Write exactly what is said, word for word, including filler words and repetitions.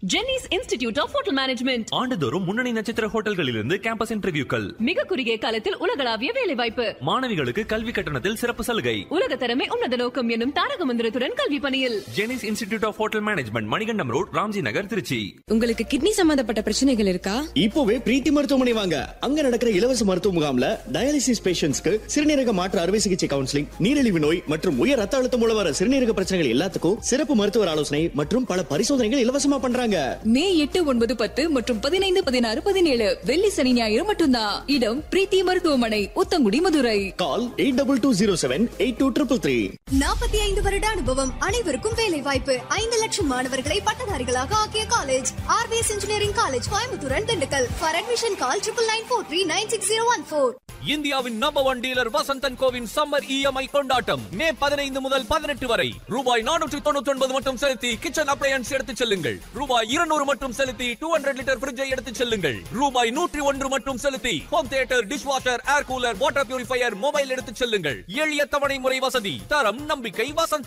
Jenneys institute of hotel management ஆண்டுதோறும் முன்னணி நட்சத்திர ஹோட்டல்களிலிருந்து கேம்பஸ் இன்டர்வியூக்கள். மிக குறுகிய காலத்தில் உலகளாவிய வேலை வாய்ப்பு. மாணவிகளுக்கு கல்வி கட்டணத்தில் சிறப்பு சலுகை. உலக தரமே உன்னத நோக்கம் என்னும் தாரக மந்திரத்துடன் கல்வி பணியில் Jenneys institute of hotel management, Manikandam road, Ramji நகர், திருச்சி. உங்களுக்கு கிட்னி சம்பந்தப்பட்ட பிரச்சனைகள் இருக்கா? இப்போவே பிரீத்தி மருத்துவமனை வாங்க. அங்க நடக்கிற இலவச மருத்துவ முகாம்ல டயாலிசிஸ் பேஷண்ட்ஸ்க்கு சிறுநீரக மாற்று அறுவை சிகிச்சை கவுன்சிலிங், நீரிழிவு நோய் மற்றும் உயர் ரத்த அழுத்தம் மூலம் வர சிறுநீரக பிரச்சனைகள் எல்லாத்துக்கும் சிறப்பு மருத்துவர் ஆலோசனை மற்றும் பல பரிசோதனைகள் இலவசமா பண்றாங்க. மே எட்டு, ஒன்பது, பத்து மற்றும் பதினைந்து, பதினாறு, பதினேழு வெள்ளி சனி ஞாயிறு மட்டும்தான். இடம் பிரீத்தி மருத்துவமனை, உத்தங்குடி, மதுரை. கால் eight double two zero seven eight two triple three. நாற்பத்தி ஐந்து வருட அனுபவம், அனைவருக்கும் வேலை வாய்ப்பு. ஐந்து லட்சம் மாணவர்களை பட்டதாரிகளாக ஆக்கிய college RVS engineering college, Coimbatore and Dindigul. For admission call triple nine four three nine six zero one four. இந்தியாவின் number one dealer Vasanthan CoWIN summer EMI கொண்டாட்டம் மே பதினைந்து முதல் பதினெட்டு வரை. ரூபாய் நானூற்று தொண்ணூற்றி ஒன்பது மட்டும் செலுத்தி கிச்சன் அப்ளையன்ஸ் எடுத்துச் செல்லுங்கள். ரூபாய் இருநூறு மட்டும் செலுத்தி டூ ஹண்ட்ரட் லிட்டர் ஃபிரிட்ஜை எடுத்துச் செல்லுங்கள். ரூபாய் நூற்றி ஒன்று மட்டும் செலுத்தி home theatre, dish washer, air cooler, water purifier, mobile எடுத்துச் செல்லுங்கள். எளிய தவணை முறை வசதி, தரம், நம்பிக்கை, வசந்தன்.